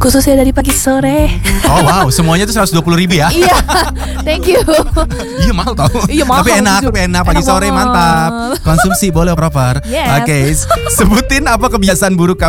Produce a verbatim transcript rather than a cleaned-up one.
Khususnya dari pagi sore. Oh wow, semuanya tuh seratus dua puluh ribu ya? Iya, thank you. Iya mahal tau. Iya, mahal, Tapi enak, jujur. tapi enak pagi Enak sore banget. mantap. Konsumsi boleh proper. Yes. Oke, sebutin apa kebiasaan buruk kamu